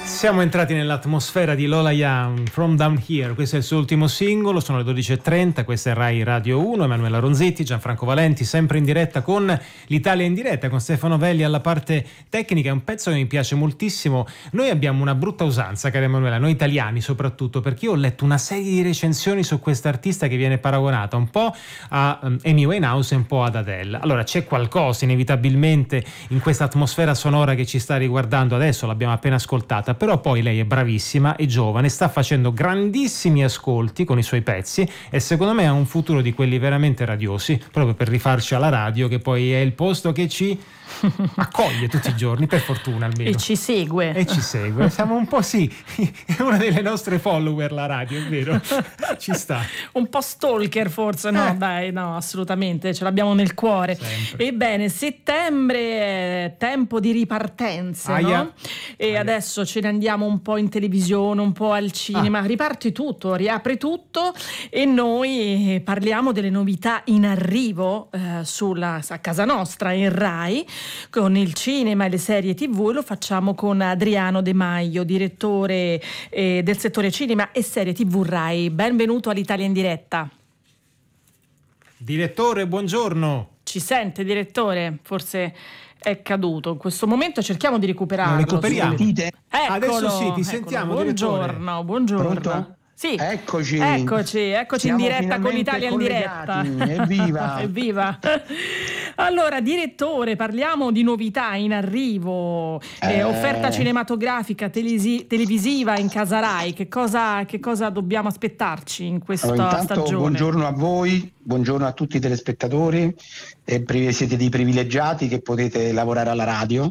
Siamo entrati nell'atmosfera di Lola Young, From Down Here. Questo è il suo ultimo singolo, sono le 12:30, questa è Rai Radio 1, Emanuela Ronzetti, Gianfranco Valenti, sempre in diretta con l'Italia in diretta, con Stefano Velli alla parte tecnica. È un pezzo che mi piace moltissimo. Noi abbiamo una brutta usanza, cara Emanuela, noi italiani soprattutto, perché io ho letto una serie di recensioni su questa artista che viene paragonata un po' a Amy Winehouse e un po' ad Adele. Allora c'è qualcosa inevitabilmente in questa atmosfera sonora che ci sta riguardando adesso, l'abbiamo appena ascoltata, però poi lei è bravissima, è giovane, sta facendo grandissimi ascolti con i suoi pezzi e secondo me ha un futuro di quelli veramente radiosi, proprio per rifarci alla radio, che poi è il posto che ci accoglie tutti i giorni, per fortuna almeno. E ci segue. Siamo un po', sì, è una delle nostre follower la radio, è vero? Ci sta. Un po' stalker forse, no? Dai, no, assolutamente, ce l'abbiamo nel cuore. Sempre. Ebbene, settembre è tempo di ripartenze, no? E adesso ce ne andiamo un po' in televisione, un po' al cinema, riparte tutto, riapre tutto e noi parliamo delle novità in arrivo a casa nostra in Rai, con il cinema e le serie TV, e lo facciamo con Adriano De Maio, direttore del settore cinema e serie TV Rai. Benvenuto all'Italia in diretta. Direttore, buongiorno. Ci sente, direttore? Forse è caduto in questo momento, cerchiamo di recuperarlo. Lo recuperiamo. Eccolo, Adesso sì, ti sentiamo. Buongiorno. Pronto? Sì. Eccoci in diretta con l'Italia in diretta. Evviva! Evviva! Allora, direttore, parliamo di novità in arrivo, offerta cinematografica, televisiva in casa Rai. Che cosa dobbiamo aspettarci in questa stagione? Buongiorno a voi, buongiorno a tutti i telespettatori. Siete dei privilegiati che potete lavorare alla radio.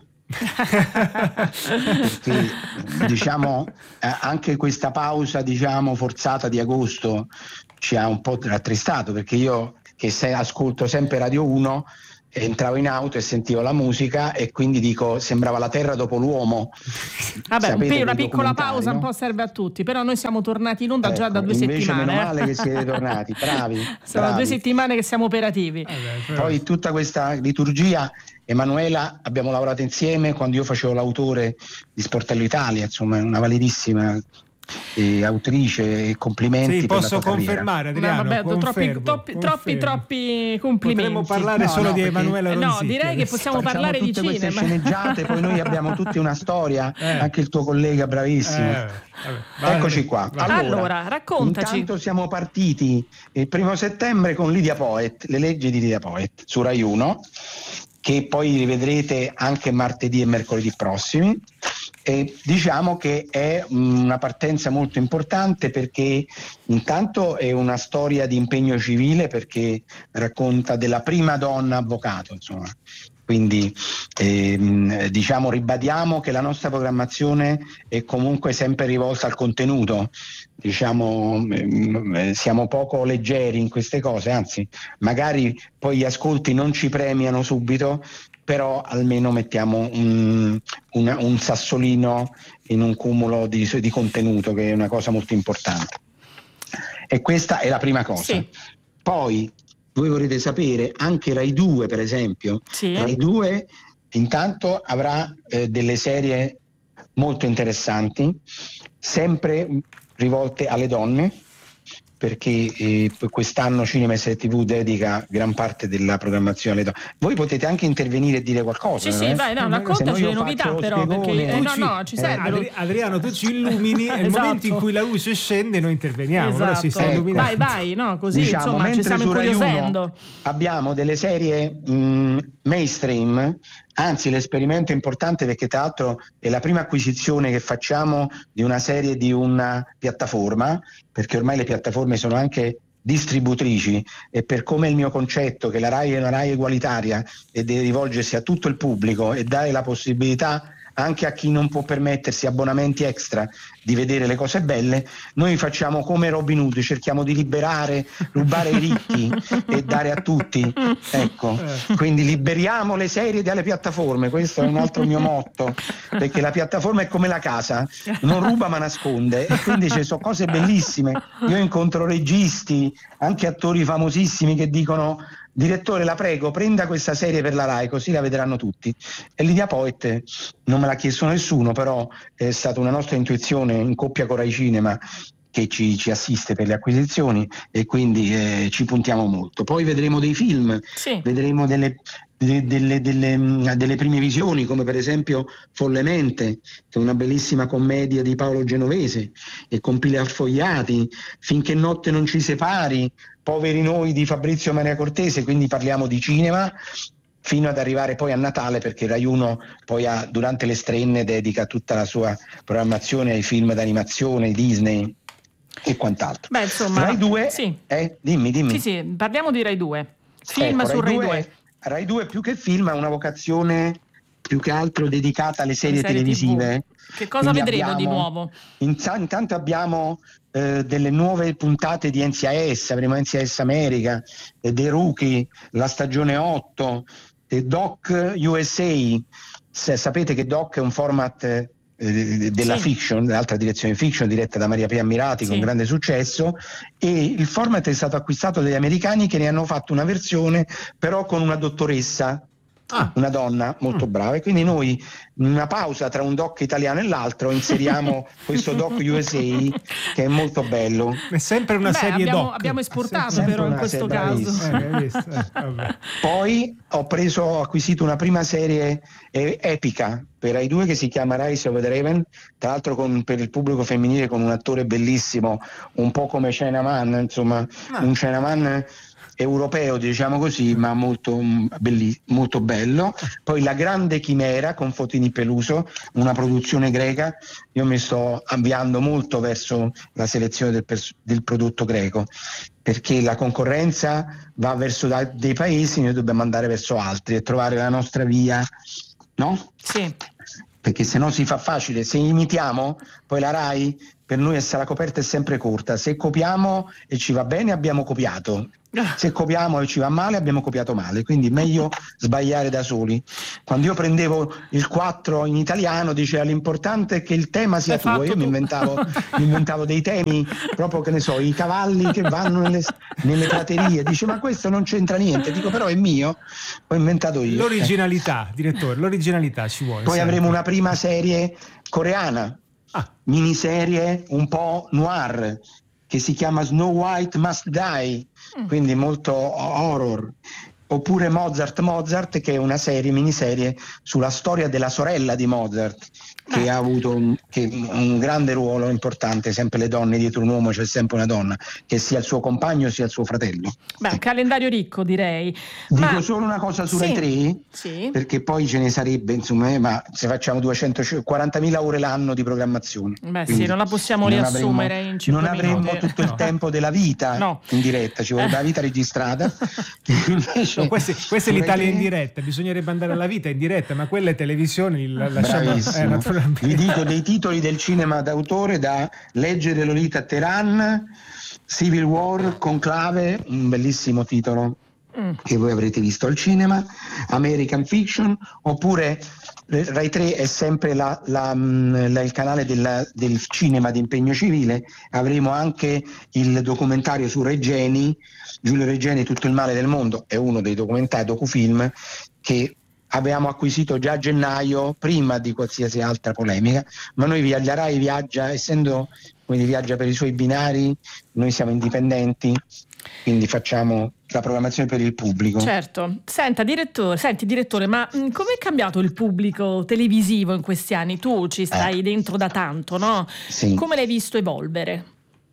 Perché diciamo anche questa pausa forzata di agosto ci ha un po' rattristato, perché io che ascolto sempre Radio 1 entravo in auto e sentivo la musica e quindi sembrava la terra dopo l'uomo. Vabbè, una piccola pausa, no? Un po' serve a tutti, però noi siamo tornati in onda già da 2 settimane. Meno male che siete tornati, bravi. Sono 2 settimane che siamo operativi. Poi tutta questa liturgia, Emanuela, abbiamo lavorato insieme quando io facevo l'autore di Sportello Italia, insomma è una validissima autrice, e complimenti. Sì, per posso la tua confermare, Adriano. Troppi complimenti. Potremmo parlare solo di Emanuela Ronzetti. No, direi che possiamo parlare di cinema. Queste sceneggiate, poi noi abbiamo tutti una storia, anche il tuo collega bravissimo. Eccoci qua. Allora, raccontaci. Intanto siamo partiti il 1 settembre con Lydia Poet, le leggi di Lydia Poet su Rai 1, che poi rivedrete anche martedì e mercoledì prossimi. E diciamo che è una partenza molto importante, perché intanto è una storia di impegno civile, perché racconta della prima donna avvocato, insomma. Quindi ribadiamo che la nostra programmazione è comunque sempre rivolta al contenuto, siamo poco leggeri in queste cose, anzi magari poi gli ascolti non ci premiano subito, però almeno mettiamo un sassolino in un cumulo di contenuto, che è una cosa molto importante. E questa è la prima cosa. Sì. Poi voi vorrete sapere anche Rai 2, per esempio. Sì. Rai 2 intanto avrà delle serie molto interessanti, sempre rivolte alle donne, perché quest'anno Cinema e Serie TV dedica gran parte della programmazione alle donne. Voi potete anche intervenire e dire qualcosa. Sì, vai, raccontaci le novità, però, perché ci serve. Adriano, tu ci illumini nel momento in cui la luce scende, noi interveniamo. Esatto. Vai, no, così insomma ci stiamo incuriosendo. Abbiamo delle serie mainstream. Anzi, l'esperimento è importante, perché tra l'altro è la prima acquisizione che facciamo di una serie di una piattaforma, perché ormai le piattaforme sono anche distributrici, e per come è il mio concetto, che la Rai è una Rai egualitaria e deve rivolgersi a tutto il pubblico e dare la possibilità anche a chi non può permettersi abbonamenti extra di vedere le cose belle, noi facciamo come Robin Hood, cerchiamo di liberare, rubare ai ricchi e dare a tutti, ecco, quindi liberiamo le serie dalle piattaforme, questo è un altro mio motto, perché la piattaforma è come la casa, non ruba ma nasconde, e quindi ci sono cose bellissime. Io incontro registi, anche attori famosissimi che dicono: direttore, la prego, prenda questa serie per la Rai, così la vedranno tutti. E Lidia Poet non me l'ha chiesto nessuno, però è stata una nostra intuizione in coppia con Rai Cinema, che ci assiste per le acquisizioni, e quindi ci puntiamo molto. Poi vedremo dei film, vedremo delle prime visioni, come per esempio Follemente, che è una bellissima commedia di Paolo Genovese, e con Pile Affogliati, Finché notte non ci separi, Poveri noi di Fabrizio Maria Cortese, quindi parliamo di cinema, fino ad arrivare poi a Natale, perché Rai 1 poi durante le strenne dedica tutta la sua programmazione ai film d'animazione, Disney e quant'altro. Beh, insomma, Rai 2, dimmi. Sì, parliamo di Rai 2. Film su Rai 2. Rai 2 più che film ha una vocazione più che altro dedicata alle serie televisive. TV. Che cosa quindi vedremo di nuovo? Intanto abbiamo delle nuove puntate di NCIS, avremo NCIS America, The Rookie, la stagione 8, Doc USA. Sapete che Doc è un format della fiction, dell'altra direzione fiction, diretta da Maria Pia Ammirati, con grande successo, e il format è stato acquistato dagli americani, che ne hanno fatto una versione però con una dottoressa, una donna molto brava, e quindi noi in una pausa tra un doc italiano e l'altro inseriamo questo Doc USA, che è molto bello. È sempre una serie doc. Abbiamo esportato però in questo caso. Poi ho acquisito una prima serie epica per Rai 2 che si chiama Rise of the Raven, tra l'altro per il pubblico femminile, con un attore bellissimo, un po' come Chinaman, insomma, un Chinaman europeo, diciamo così, ma molto bello. Poi La Grande Chimera con Fotini Peluso, una produzione greca. Io mi sto avviando molto verso la selezione del prodotto greco, perché la concorrenza va verso dei paesi, noi dobbiamo andare verso altri e trovare la nostra via, no? Sì. Perché se no si fa facile, se imitiamo, poi la Rai per noi la coperta è sempre corta. Se copiamo e ci va bene, abbiamo copiato. Se copiamo e ci va male, abbiamo copiato male, quindi meglio sbagliare da soli. Quando io prendevo il 4 in italiano, diceva l'importante è che il tema sia tuo. Io mi inventavo dei temi, proprio, che ne so, i cavalli che vanno nelle praterie, dice ma questo non c'entra niente, dico però è mio, ho inventato io. L'originalità, direttore, l'originalità ci vuole. Poi avremo una prima serie coreana, miniserie un po' noir, che si chiama Snow White Must Die, quindi molto horror. Oppure Mozart, che è una miniserie sulla storia della sorella di Mozart, che ha avuto un grande ruolo importante. Sempre le donne, dietro un uomo c'è sempre una donna, che sia il suo compagno sia il suo fratello. Un calendario ricco, direi. Dico solo una cosa su Rai 3, perché poi ce ne sarebbe, insomma, ma se facciamo 240.000 ore l'anno di programmazione, non la possiamo riassumere in 5 minuti. Non avremmo tutto il tempo della vita in diretta, ci vorrebbe la vita registrata. Invece, questa è l'Italia in diretta, bisognerebbe andare alla vita in diretta, ma quelle televisioni lasciamo naturalmente. Vi dico dei titoli del cinema d'autore da leggere: Lolita Teheran, Civil War, Conclave, un bellissimo titolo che voi avrete visto al cinema, American Fiction. Oppure Rai 3 è sempre il canale del cinema di impegno civile. Avremo anche il documentario su Regeni, Giulio Regeni, Tutto il male del mondo, è uno dei docufilm che avevamo acquisito già a gennaio, prima di qualsiasi altra polemica, ma noi la Rai viaggia, essendo viaggia per i suoi binari, noi siamo indipendenti, quindi facciamo la programmazione per il pubblico. Certo. Senti direttore, ma com'è cambiato il pubblico televisivo in questi anni? Tu ci stai dentro da tanto, no? Sì. Come l'hai visto evolvere?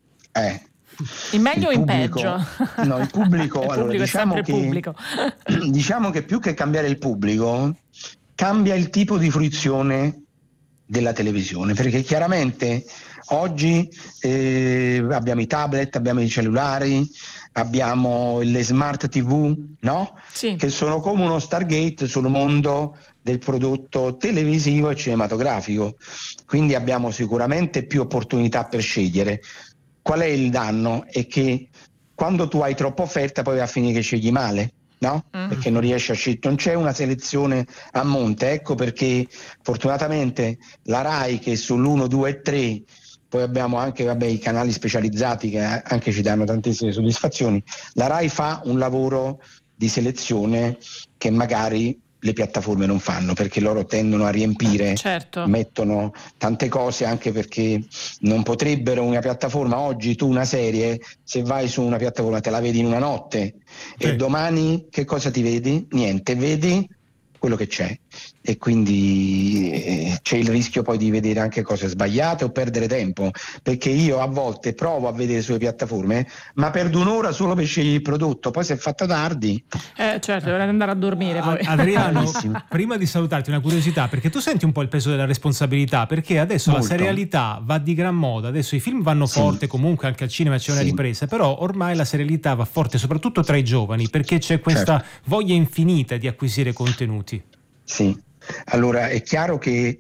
In meglio o in peggio? No, il pubblico, pubblico. Diciamo che più che cambiare il pubblico, cambia il tipo di fruizione della televisione, perché chiaramente oggi abbiamo i tablet, abbiamo i cellulari, abbiamo le smart TV, no? Sì. Che sono come uno Stargate sul mondo del prodotto televisivo e cinematografico, quindi abbiamo sicuramente più opportunità per scegliere. Qual è il danno? È che quando tu hai troppa offerta poi va a finire che scegli male, no? Perché non riesci a scegliere, non c'è una selezione a monte. Ecco perché fortunatamente la Rai, che sull'1, 2 e 3, poi abbiamo anche i canali specializzati che anche ci danno tantissime soddisfazioni, la Rai fa un lavoro di selezione che magari le piattaforme non fanno, perché loro tendono a riempire, certo, mettono tante cose, anche perché non potrebbero, una piattaforma oggi, tu una serie, se vai su una piattaforma te la vedi in una notte e domani che cosa ti vedi? Niente, vedi quello che c'è, e quindi c'è il rischio poi di vedere anche cose sbagliate o perdere tempo, perché io a volte provo a vedere sulle piattaforme ma perdo un'ora solo per scegliere il prodotto, poi se è fatta tardi certo, dovrei andare a dormire poi. Adriano, prima di salutarti, una curiosità, perché tu senti un po' il peso della responsabilità, perché adesso molto. La serialità va di gran moda, adesso i film vanno forte, comunque anche al cinema c'è una ripresa, però ormai la serialità va forte soprattutto tra i giovani, perché c'è questa voglia infinita di acquisire contenuti. Sì, allora è chiaro che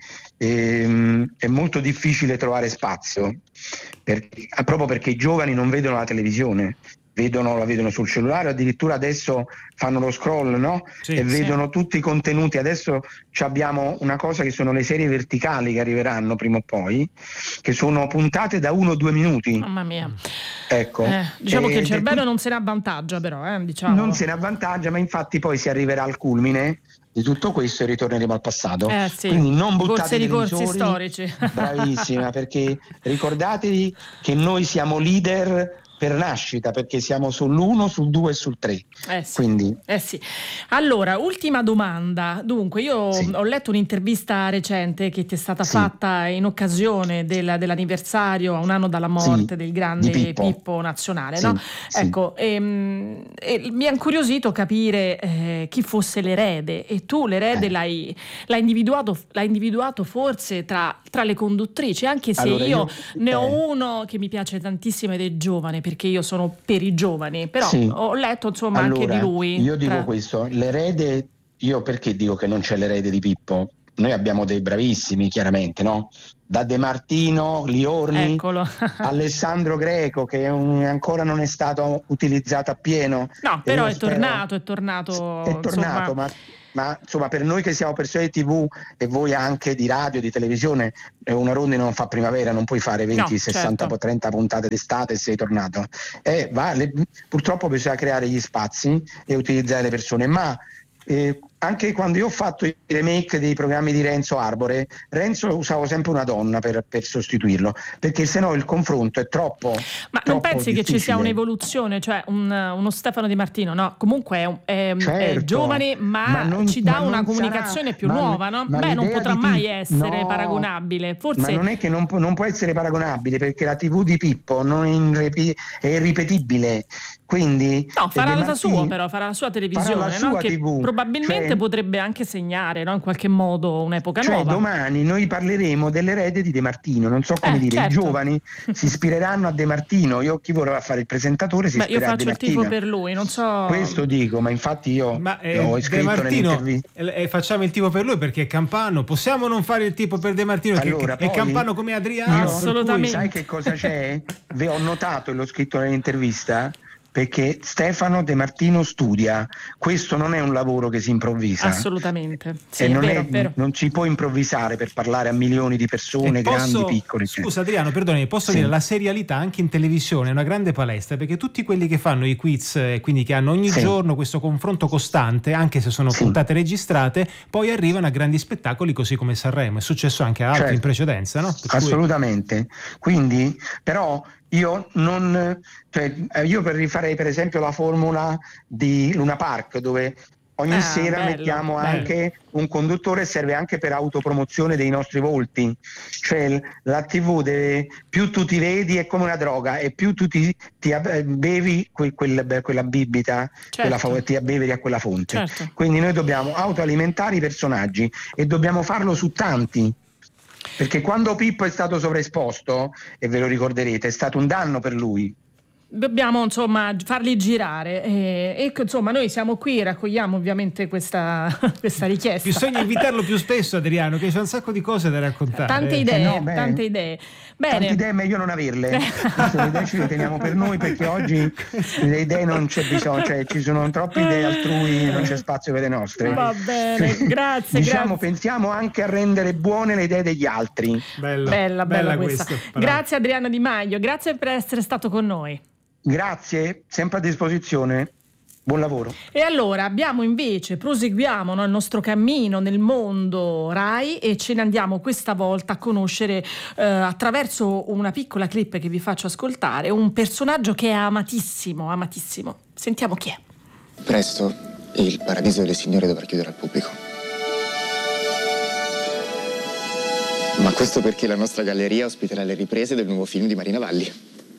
è molto difficile trovare spazio, proprio perché i giovani non vedono la televisione, la vedono sul cellulare, addirittura adesso fanno lo scroll, no? E vedono tutti i contenuti. Adesso abbiamo una cosa che sono le serie verticali che arriveranno prima o poi, che sono puntate da 1 o 2 minuti. Mamma mia. Ecco. Diciamo che il cervello non se ne avvantaggia, però, diciamo. Non se ne avvantaggia, ma infatti poi si arriverà al culmine di tutto questo e ritorneremo al passato. Quindi non buttate i corsi storici. Bravissima, perché ricordatevi che noi siamo leader per nascita, perché siamo sull'1, sul 2 e sul 3. Quindi. Allora, ultima domanda. Dunque, io ho letto un'intervista recente che ti è stata fatta in occasione dell'anniversario, a un anno dalla morte del grande Pippo Nazionale, no? Ecco, mi ha incuriosito capire chi fosse l'erede, e tu l'erede l'hai individuato forse tra le conduttrici, anche se allora, io ne ho uno che mi piace tantissimo ed è giovane, perché io sono per i giovani, però ho letto insomma anche di lui. Io dico questo, l'erede, io perché dico che non c'è l'erede di Pippo? Noi abbiamo dei bravissimi, chiaramente, no? Da De Martino, Liorni, Alessandro Greco, che ancora non è stato utilizzato appieno. No, però è tornato, ma insomma, per noi che siamo persone di TV e voi anche di radio, di televisione, una rondine non fa primavera, non puoi fare 20, 60, 30 puntate d'estate e sei tornato. Purtroppo bisogna creare gli spazi e utilizzare le persone, ma anche quando io ho fatto i remake dei programmi di Renzo Arbore, Renzo usavo sempre una donna per sostituirlo, perché sennò il confronto è troppo. Ma non pensi che ci sia un'evoluzione, cioè uno Stefano Di Martino, no? Comunque è giovane, ma ci dà una comunicazione più nuova, no? Non potrà mai essere paragonabile. Forse. Ma non è che non può essere paragonabile, perché la TV di Pippo non è irripetibile. Quindi farà la sua televisione, no? Che probabilmente potrebbe anche segnare, no? In qualche modo un'epoca nuova. Domani noi parleremo dell'erede di De Martino, non so come dire, i giovani si ispireranno a De Martino. Chi vorrà fare il presentatore si ispirerà a De Martino. Io faccio il tifo per lui, non so. Questo dico, ma infatti io ho scritto nell'intervista. Facciamo il tifo per lui perché è campano, possiamo non fare il tifo per De Martino allora, è campano come Adriano? Assolutamente. Sai che cosa c'è? Ho notato e l'ho scritto nell'intervista, perché Stefano De Martino studia, questo non è un lavoro che si improvvisa. Assolutamente. Sì, vero. Non si può improvvisare per parlare a milioni di persone, grandi, piccole. Scusa Adriano, perdonami, posso dire, la serialità anche in televisione è una grande palestra, perché tutti quelli che fanno i quiz, quindi che hanno ogni giorno questo confronto costante, anche se sono puntate registrate, poi arrivano a grandi spettacoli così come Sanremo. È successo anche a altri in precedenza, no? Assolutamente. Quindi, però io rifarei per esempio la formula di Luna Park, dove ogni sera mettiamo anche un conduttore, serve anche per autopromozione dei nostri volti. Cioè la TV più tu ti vedi è come una droga, e più tu ti bevi quella bibita, ti abbeveri a quella fonte. Quindi noi dobbiamo autoalimentare i personaggi e dobbiamo farlo su tanti. Perché quando Pippo è stato sovraesposto, e ve lo ricorderete, è stato un danno per lui, dobbiamo insomma farli girare e insomma noi siamo qui, raccogliamo ovviamente questa richiesta. Bisogna invitarlo più spesso, Adriano, che c'è un sacco di cose da raccontare. Tante idee, tante idee. Bene. Tante idee è meglio non averle. Le idee ce le teniamo per noi, perché oggi le idee non c'è bisogno, cioè ci sono troppe idee altrui, non c'è spazio per le nostre. Va bene, grazie. Diciamo, pensiamo anche a rendere buone le idee degli altri. Bella questa. Grazie Adriano Di Maio, grazie per essere stato con noi. Grazie, sempre a disposizione. Buon lavoro. E allora proseguiamo il nostro cammino nel mondo Rai e ce ne andiamo questa volta a conoscere attraverso una piccola clip che vi faccio ascoltare un personaggio che è amatissimo. Sentiamo chi è. Presto il Paradiso delle Signore dovrà chiudere al pubblico. Ma questo perché la nostra galleria ospiterà le riprese del nuovo film di Marina Valli.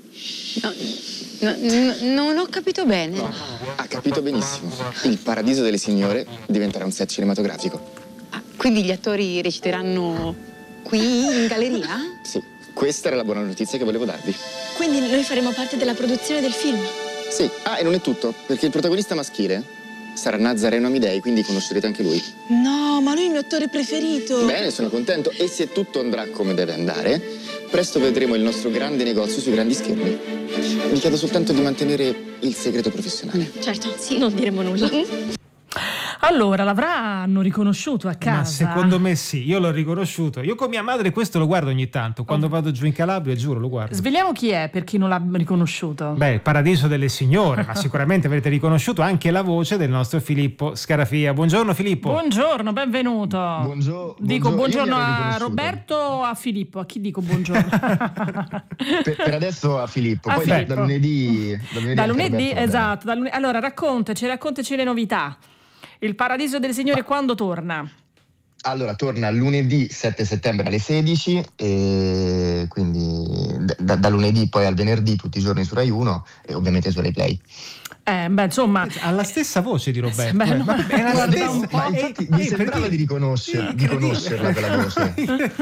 Non ho capito bene. Ha capito benissimo. Il Paradiso delle Signore diventerà un set cinematografico. Quindi gli attori reciteranno qui in galleria? Sì, questa era la buona notizia che volevo darvi. Quindi noi faremo parte della produzione del film? Sì, e non è tutto, perché il protagonista maschile sarà Nazareno Amidei, quindi conoscerete anche lui. No, ma lui è il mio attore preferito. Bene, sono contento. E se tutto andrà come deve andare, presto vedremo il nostro grande negozio sui grandi schermi. Vi chiedo soltanto di mantenere il segreto professionale. Certo, sì, non diremo nulla. Allora, l'avranno riconosciuto a casa? Ma secondo me sì, io l'ho riconosciuto. Io con mia madre questo lo guardo ogni tanto, quando vado giù in Calabria, giuro, lo guardo. Svegliamo chi è per chi non l'ha riconosciuto. Il Paradiso delle Signore, ma sicuramente avrete riconosciuto anche la voce del nostro Filippo Scarafia. Buongiorno Filippo. Buongiorno, benvenuto. Dico buongiorno a Roberto o a Filippo? A chi dico buongiorno? per adesso a Filippo, a poi Filippo. Da lunedì. Da lunedì, esatto. Allora raccontaci le novità. Il Paradiso delle Signore quando torna? Allora, torna lunedì 7 settembre alle 16, e quindi da lunedì poi al venerdì tutti i giorni su Rai 1 e ovviamente su Rai Play. Insomma, ha la stessa voce di Roberto. Ma infatti mi sembrava di conoscerla quella voce.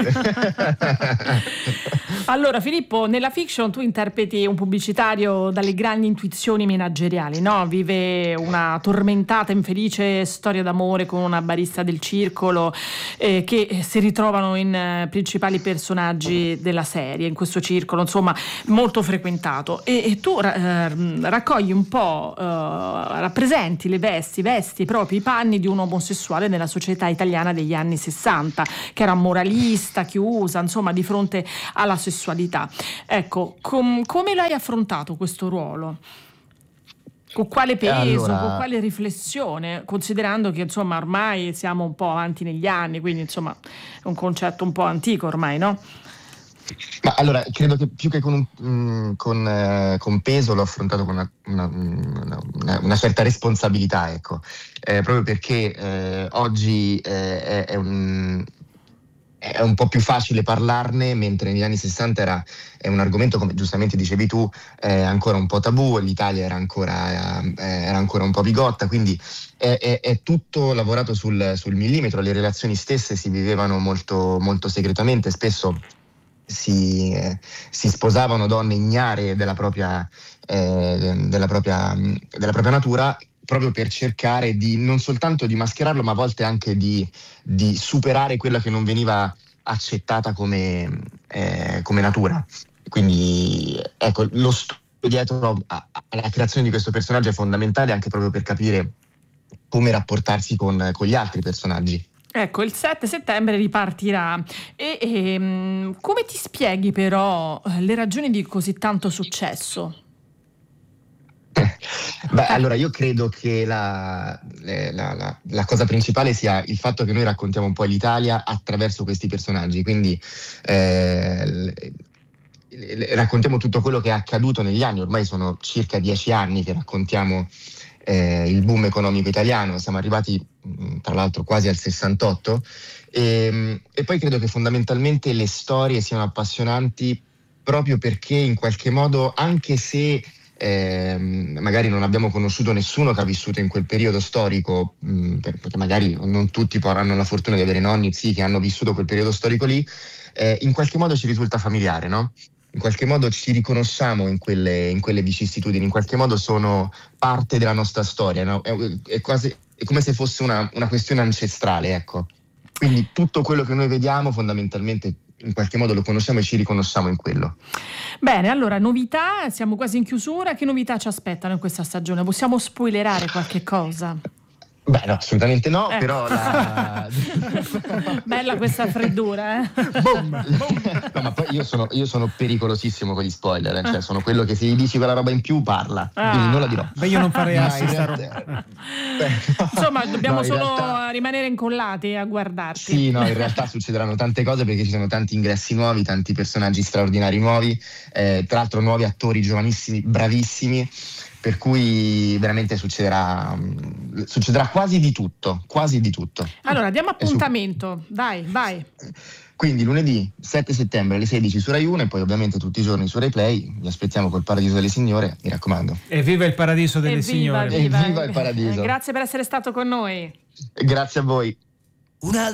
Allora Filippo, nella fiction tu interpreti un pubblicitario dalle grandi intuizioni manageriali, no? Vive una tormentata, infelice storia d'amore con una barista del circolo che si ritrovano in principali personaggi della serie, in questo circolo, insomma, molto frequentato. E tu raccogli un po', rappresenti vesti proprio i panni di un omosessuale nella società italiana degli anni 60, che era moralista, chiusa, insomma, di fronte alla sessualità. Ecco, come l'hai affrontato questo ruolo? Con quale peso, con quale riflessione, considerando che insomma ormai siamo un po' avanti negli anni, quindi insomma è un concetto un po' antico ormai, no? Ma allora, credo che più che con peso l'ho affrontato con una certa responsabilità, ecco, proprio perché oggi è un po' più facile parlarne, mentre negli anni 60 è un argomento, come giustamente dicevi tu, ancora un po' tabù, l'Italia era ancora un po' bigotta, quindi è tutto lavorato sul millimetro, le relazioni stesse si vivevano molto, molto segretamente, spesso si sposavano donne ignare della propria natura, proprio per cercare di non soltanto di mascherarlo, ma a volte anche di superare quella che non veniva accettata come natura. Quindi ecco, lo studio dietro alla creazione di questo personaggio è fondamentale anche proprio per capire come rapportarsi con gli altri personaggi. Ecco, il 7 settembre ripartirà e come ti spieghi però le ragioni di così tanto successo? Allora io credo che la cosa principale sia il fatto che noi raccontiamo un po' l'Italia attraverso questi personaggi, quindi raccontiamo tutto quello che è accaduto negli anni, ormai sono circa 10 anni che raccontiamo il boom economico italiano, siamo arrivati tra l'altro quasi al 68 e poi credo che fondamentalmente le storie siano appassionanti proprio perché in qualche modo, anche se magari non abbiamo conosciuto nessuno che ha vissuto in quel periodo storico, perché magari non tutti hanno la fortuna di avere nonni, zii che hanno vissuto quel periodo storico lì, in qualche modo ci risulta familiare, no? in qualche modo ci riconosciamo in quelle vicissitudini, in qualche modo sono parte della nostra storia, no? È come se fosse una questione ancestrale, ecco. Quindi tutto quello che noi vediamo fondamentalmente in qualche modo lo conosciamo e ci riconosciamo in quello. Bene, allora novità, siamo quasi in chiusura, che novità ci aspettano in questa stagione? Possiamo spoilerare qualche cosa? Beh, no, assolutamente no, ecco. Però bella questa freddura, Boom. No, ma poi io sono pericolosissimo con gli spoiler, cioè sono quello che se gli dici quella roba in più parla, quindi non la dirò. Beh, io non farei assi sta realtà... roba. Insomma, dobbiamo solo realtà... rimanere incollati a guardarti. Sì, no, in realtà succederanno tante cose perché ci sono tanti ingressi nuovi, tanti personaggi straordinari nuovi, tra l'altro nuovi attori giovanissimi, bravissimi. Per cui veramente succederà quasi di tutto. Allora, diamo appuntamento, dai, vai. Quindi lunedì 7 settembre alle 16 su Rai 1 e poi ovviamente tutti i giorni su Rai Play. Vi aspettiamo col Paradiso delle Signore, mi raccomando. E viva il Paradiso delle Signore. Evviva il Paradiso. Grazie per essere stato con noi. Grazie a voi.